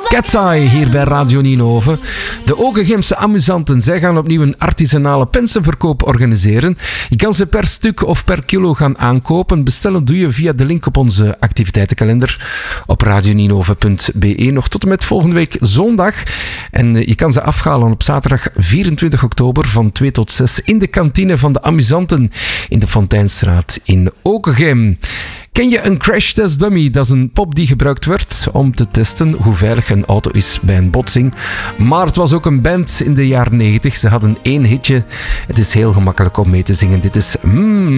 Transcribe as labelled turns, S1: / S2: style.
S1: Cat's Eye hier bij Radio Nienhoven. De Oegegemse amusanten, zij gaan opnieuw een artisanale pensenverkoop organiseren. Je kan ze per stuk of per kilo gaan aankopen. Bestellen doe je via de link op onze activiteitenkalender op radionienhoven.be. Nog tot en met volgende week zondag. En je kan ze afhalen op zaterdag 24 oktober van 2 tot 6 in de kantine van de amusanten in de Fonteinstraat in Oegegem. Ken je een crash test dummy? Dat is een pop die gebruikt werd om te testen hoe veilig een auto is bij een botsing. Maar het was ook een band in de jaren 90. Ze hadden 1 hitje. Het is heel gemakkelijk om mee te zingen. Dit is